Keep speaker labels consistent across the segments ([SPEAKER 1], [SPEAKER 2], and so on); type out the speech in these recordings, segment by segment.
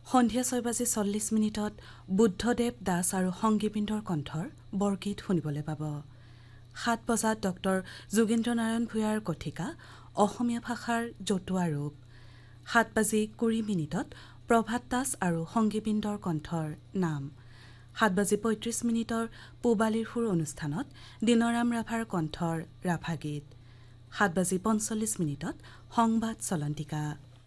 [SPEAKER 1] সন্ধিয়া 6:40 বুদ্ধদেৱ দাস আৰু সংগীবৃন্দৰ কণ্ঠৰ বৰগীত শুনিবলৈ পাব। 7 ডক্টৰ যোগেন্দ্ৰ নাৰায়ণ ভূঞাৰ কথিকা অসমীয়া ভাষাৰ জতুৱা ৰূপ। 7:20 প্ৰভাত দাস আৰু সংগীবৃন্দৰ কণ্ঠৰ নাম। 7:35 পূবালীৰ সুৰ অনুষ্ঠানত দিনৰাম ৰাভাৰ কণ্ঠৰ ৰাভা গীত। 7:45 সংবাদ চলন্তিকা।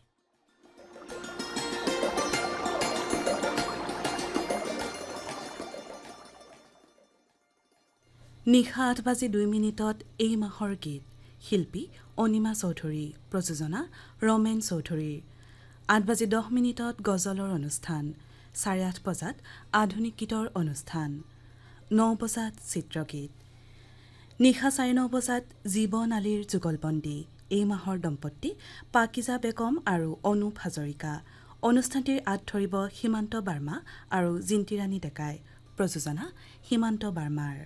[SPEAKER 1] নিশা 8:02 এই মাহৰ গীত। শিল্পী অনিমা চৌধুৰী, প্ৰযোজনা ৰমেন চৌধুৰী। 8:10 গজলৰ অনুষ্ঠান। 8:30 আধুনিক গীতৰ অনুষ্ঠান। 9 চিত্ৰগীত। নিশা 9:30 জীৱন আলীৰ যুগলবন্দী। এই মাহৰ দম্পতি পাকিজা বেগম আৰু অনুপ হাজৰিকা। অনুষ্ঠানটিৰ আঁত ধৰিব সীমান্ত বাৰ্মা আৰু জিন্তিৰাণী ডেকাই। প্ৰযোজনা সীমান্ত বাৰ্মাৰ।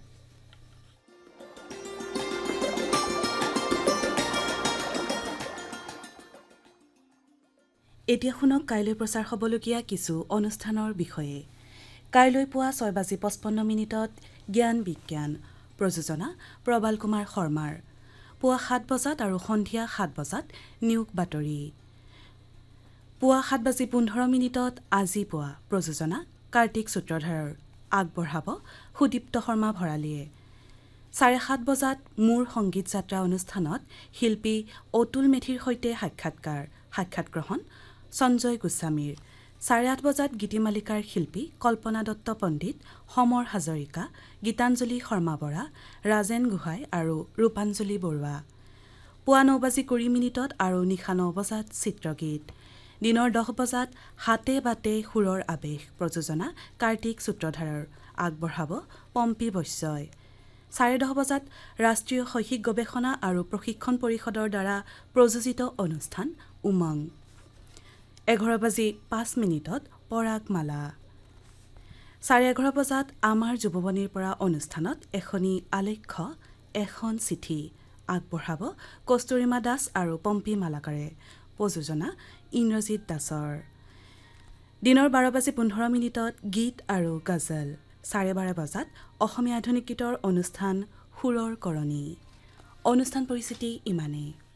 [SPEAKER 1] এতিয়া শুনক কাইলৈ প্ৰচাৰ হ'বলগীয়া কিছু অনুষ্ঠানৰ বিষয়ে। কাইলৈ পুৱা 6:55 জ্ঞান বিজ্ঞান। প্ৰযোজনা প্ৰবাল কুমাৰ শৰ্মাৰ। পুৱা 7 আৰু সন্ধিয়া 7 নিয়োগ বাতৰি। পুৱা 7:15 আজি পুৱা। প্ৰযোজনা কাৰ্তিক সূত্ৰধাৰৰ। আগবঢ়াব সুদীপ্ত শৰ্মা ভৰালীয়ে। 7:30 মোৰ সংগীত যাত্ৰা অনুষ্ঠানত শিল্পী অতুল মেধিৰ সৈতে সাক্ষাৎ গ্ৰহণ সঞ্জয় গোস্বামীৰ। 8:30 গীতিমালিকাৰ শিল্পী কল্পনা দত্ত পণ্ডিত, সমৰ হাজৰিকা, গীতাঞ্জলি শৰ্মা বৰা, ৰাজেন গোহাঁই আৰু ৰূপাঞ্জলি বৰুৱা। পুৱা 9:20 আৰু নিশা 9 চিত্ৰগীত। দিনৰ 10 হাতে বাটে সুৰৰ আৱেশ। প্ৰযোজনা কাৰ্তিক সূত্ৰধাৰৰ। আগবঢ়াব পম্পী বৈশ্যই। 10:30 ৰাষ্ট্ৰীয় শৈক্ষিক গৱেষণা আৰু প্ৰশিক্ষণ পৰিষদৰ দ্বাৰা প্ৰযোজিত অনুষ্ঠান উমং। 11:05 পৰাগমালা। 11:30 আমাৰ যুৱবাণীৰ পৰা অনুষ্ঠানত এখনি আলেখ্য এখন চিঠি। আগবঢ়াব কস্তুৰিমা দাস আৰু পম্পী মালাকাৰে। প্ৰযোজনা ইন্দ্ৰজিৎ দাসৰ। দিনৰ 12:15 গীত আৰু গজল। 12:30 অসমীয়া আধুনিক গীতৰ অনুষ্ঠান সুৰৰ কৰণী। অনুষ্ঠান পৰিস্থিতি ইমানেই।